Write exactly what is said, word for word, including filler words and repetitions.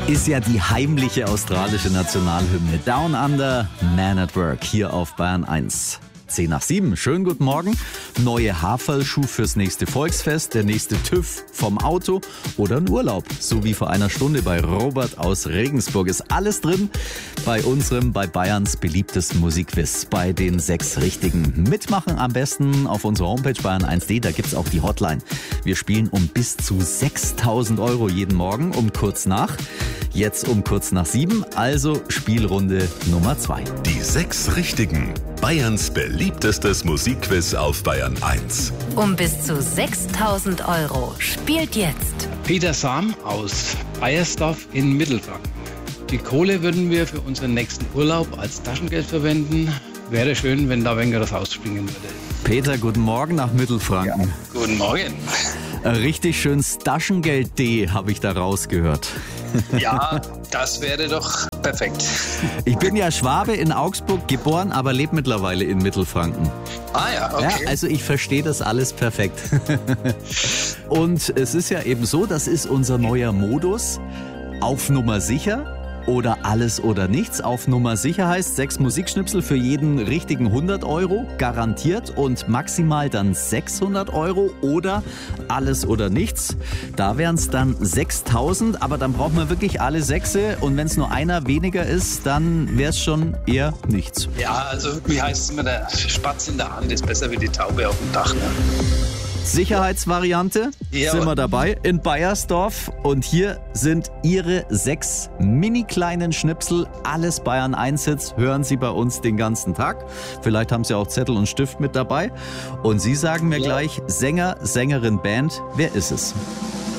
Ist ja die heimliche australische Nationalhymne. Down Under, Man at Work, hier auf Bayern eins. zehn nach sieben, schönen guten Morgen. Neue Haferlschuh fürs nächste Volksfest, der nächste TÜV vom Auto oder ein Urlaub. So wie vor einer Stunde bei Robert aus Regensburg. Ist alles drin bei unserem, bei Bayerns beliebtesten Musikquiz. Bei den sechs Richtigen. Mitmachen am besten auf unserer Homepage bayern eins punkt de, da gibt's auch die Hotline. Wir spielen um bis zu sechstausend Euro jeden Morgen um kurz nach. Jetzt um kurz nach sieben, also Spielrunde Nummer zwei. Die sechs Richtigen. Bayerns beliebtestes Musikquiz auf Bayern eins. Um bis zu sechstausend Euro. Spielt jetzt Peter Sam aus Baiersdorf in Mittelfranken. Die Kohle würden wir für unseren nächsten Urlaub als Taschengeld verwenden. Wäre schön, wenn da weniger das rausspringen würde. Peter, guten Morgen nach Mittelfranken. Ja, guten Morgen. Richtig schönes Taschengeld-D habe ich da rausgehört. Ja, das wäre doch perfekt. Ich bin ja Schwabe, in Augsburg geboren, aber lebe mittlerweile in Mittelfranken. Ah ja, okay. Ja, also ich verstehe das alles perfekt. Und es ist ja eben so, das ist unser neuer Modus. Auf Nummer sicher. Oder alles oder nichts. Auf Nummer sicher heißt sechs Musikschnipsel für jeden richtigen hundert Euro, garantiert, und maximal dann sechshundert Euro oder alles oder nichts. Da wären es dann sechstausend, aber dann braucht man wirklich alle Sechse, und wenn es nur einer weniger ist, dann wäre es schon eher nichts. Ja, also wie heißt es immer, der Spatz in der Hand ist besser wie die Taube auf dem Dach. Ne? Sicherheitsvariante, ja, sind wir dabei, in Baiersdorf. Und hier sind Ihre sechs mini kleinen Schnipsel, alles Bayern eins Hits, hören Sie bei uns den ganzen Tag. Vielleicht haben Sie auch Zettel und Stift mit dabei. Und Sie sagen mir ja. gleich, Sänger, Sängerin, Band, wer ist es?